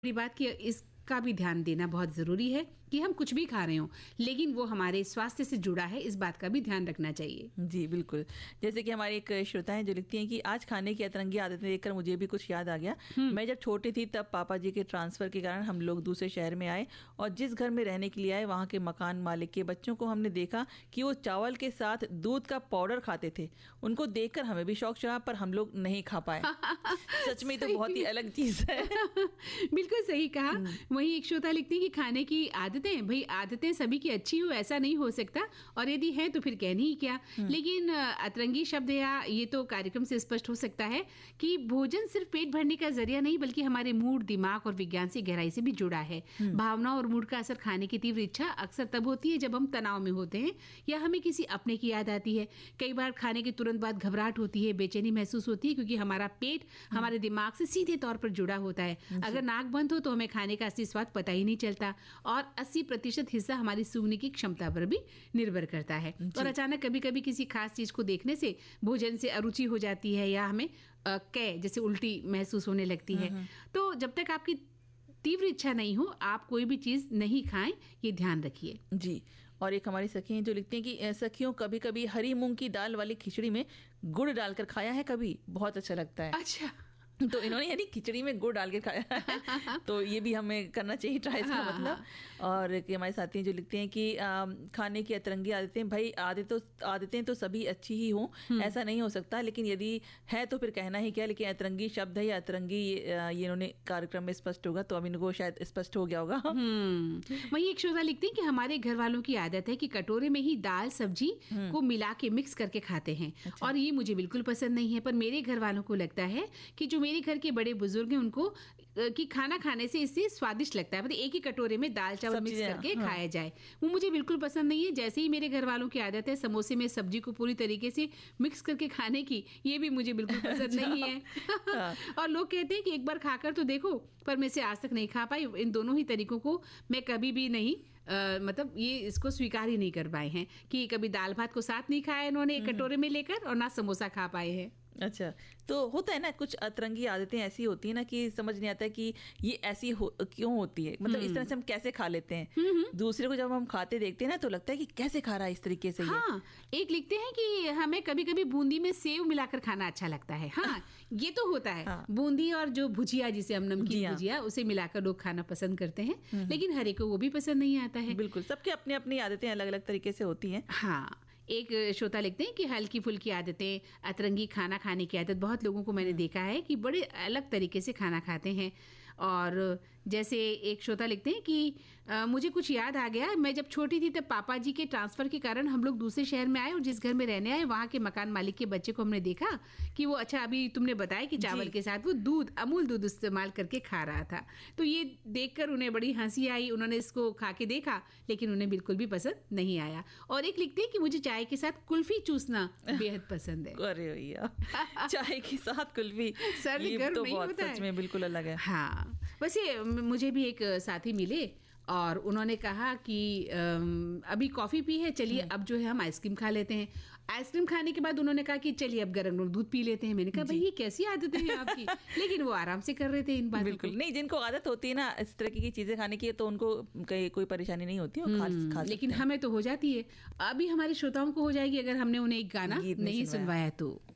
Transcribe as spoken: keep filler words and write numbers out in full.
बड़ी बात कि इसका भी ध्यान देना बहुत ज़रूरी है कि हम कुछ भी खा रहे हों, लेकिन वो हमारे स्वास्थ्य से जुड़ा है, इस बात का भी ध्यान रखना चाहिए। जी बिल्कुल। जैसे कि हमारी एक श्रोता है जो लिखती हैं कि आज खाने की अतरंगी आदतें देखकर मुझे भी कुछ याद आ गया। मैं जब छोटी थी तब पापा जी के ट्रांसफ़र के कारण हम लोग दूसरे शहर में आए और जिस घर में रहने के लिए आए वहाँ के मकान मालिक के बच्चों को हमने देखा कि वो चावल के साथ दूध का पाउडर खाते थे। उनको देखकर हमें भी शौक चढ़ा, पर हम लोग नहीं खा पाए। सच में तो बहुत ही अलग चीज़ है। बिल्कुल सही कहा। वहीं एक श्रोता लिखती है कि खाने की आदतें, भाई आदतें सभी की अच्छी हो ऐसा नहीं हो सकता, और यदि है तो फिर कहनी ही क्या। लेकिन अतरंगी शब्द या ये तो कार्यक्रम से स्पष्ट हो सकता है कि भोजन सिर्फ पेट भरने का जरिया नहीं बल्कि हमारे मूड, दिमाग और विज्ञान से गहराई से भी जुड़ा है। भावना और मूड का असर खाने की तीव्र इच्छा अक्सर तब होती है जब हम तनाव में होते हैं या हमें किसी अपने की याद आती है। कई बार खाने के तुरंत बाद घबराहट होती है, बेचैनी महसूस होती है, क्योंकि हमारा पेट हमारे दिमाग से सीधे तौर पर जुड़ा होता है। अगर नाक बंद हो तो हमें खाने का असली स्वाद पता ही नहीं चलता, और अस्सी प्रतिशत हिस्सा हमारी सूंघने की क्षमता पर भी निर्भर करता है। और अचानक कभी कभी किसी खास चीज को देखने से भोजन से अरुचि हो जाती है या हमें कै जैसे उल्टी महसूस होने लगती है। तो जब तक आपकी तीव्र इच्छा नहीं हो आप कोई भी चीज नहीं खाएं, ये ध्यान रखिए। जी। और एक हमारी सखी हैं जो लिखती हैं कि सखियों कभी कभी हरी मूंग की दाल वाली खिचड़ी में गुड़ डालकर खाया है, कभी बहुत अच्छा लगता है। अच्छा। तो इन्होंने यानी खिचड़ी में गुड़ डाल के खाया है। तो ये भी हमें करना चाहिए ट्राई, इसका हाँ, मतलब। और कि हमारे साथी हैं जो लिखते हैं कि आ, खाने की अतरंगी आदतें, भाई आदतें तो आदतें तो सभी अच्छी ही हों, ऐसा नहीं हो सकता, लेकिन यदि है तो फिर कहना ही क्या। लेकिन अतरंगी शब्द है या अतरंगी, ये, ये इन्होंने कार्यक्रम में स्पष्ट होगा, तो अब इनको शायद स्पष्ट हो गया होगा। वही एक श्रोता लिखते हैं कि हमारे घर वालों की आदत है कि कटोरे में ही दाल सब्जी को मिला के मिक्स करके खाते हैं। अच्छा। और ये मुझे बिल्कुल पसंद नहीं है, पर मेरे घर वालों को लगता है कि जो मेरे घर के बड़े बुजुर्ग हैं उनको कि खाना खाने से इससे स्वादिष्ट लगता है, मतलब एक ही कटोरे में दाल चावल मिक्स करके हाँ। खाया जाए। वो मुझे बिल्कुल पसंद नहीं है। जैसे ही मेरे घर वालों की आदत है समोसे में सब्जी को पूरी तरीके से मिक्स करके खाने की, ये भी मुझे बिल्कुल पसंद नहीं है। और लोग कहते हैं कि एक बार खाकर तो देखो, पर मैं इसे आज तक नहीं खा पाई। इन दोनों ही तरीकों को मैं कभी भी नहीं Uh, मतलब ये इसको स्वीकार ही नहीं कर पाए हैं कि कभी दाल भात को साथ नहीं खाया इन्होंने एक कटोरे में लेकर, और ना समोसा खा पाए हैं। अच्छा, तो होता है ना कुछ अतरंगी आदतें ऐसी होती है ना कि समझ नहीं आता है कि ये ऐसी हो, क्यों होती है, मतलब इस तरह से हम कैसे खा लेते हैं। दूसरे को जब हम खाते देखते हैं ना तो लगता है कि कैसे खा रहा है इस तरीके से। हाँ, एक लिखते हैं कि हमें कभी कभी बूंदी में सेव मिलाकर खाना अच्छा लगता है। हाँ, ये तो होता है। हाँ। बूंदी और जो भुजिया जिसे हम नमकीन भुजिया, उसे मिलाकर लोग खाना पसंद करते हैं, लेकिन हर एक को वो भी पसंद नहीं आता है। बिल्कुल, सबके अपनी अपनी आदतें अलग अलग तरीके से होती हैं। हाँ, एक श्रोता लिखते हैं कि हल्की फुल्की आदतें, अतरंगी खाना खाने की आदत, बहुत लोगों को मैंने देखा है कि बड़े अलग तरीके से खाना खाते हैं। और जैसे एक श्रोता लिखते हैं कि आ, मुझे कुछ याद आ गया, मैं जब छोटी थी तब पापा जी के ट्रांसफ़र के कारण हम लोग दूसरे शहर में आए, और जिस घर में रहने आए वहाँ के मकान मालिक के बच्चे को हमने देखा कि वो, अच्छा अभी तुमने बताया कि चावल के साथ वो दूध, अमूल दूध इस्तेमाल करके खा रहा था। तो ये देखकर उन्हें बड़ी हंसी आई। उन्होंने इसको खा के देखा, लेकिन उन्हें बिल्कुल भी पसंद नहीं आया। और एक लिखते हैं कि मुझे चाय के साथ कुल्फी चूसना बेहद पसंद है। अरे भैया, चाय के साथ कुल्फी, सर्द गर्म नहीं होता है। सच में बिल्कुल अलग है। हाँ, वैसे मुझे भी एक साथी मिले और उन्होंने कहा कि अभी कॉफ़ी पी है, चलिए अब जो है हम आइसक्रीम खा लेते हैं। आइसक्रीम खाने के बाद उन्होंने कहा कि चलिए अब गरम दूध पी लेते हैं। मैंने कहा भाई ये कैसी आदतें हैं आपकी, लेकिन वो आराम से कर रहे थे इन बातों। बिल्कुल नहीं, जिनको आदत होती है ना इस तरह की चीज़ें खाने की, तो उनको कोई परेशानी नहीं होती है, खा, खा लेकिन हमें तो हो जाती है। अभी हमारे श्रोताओं को हो जाएगी अगर हमने उन्हें एक गाना नहीं सुनवाया तो।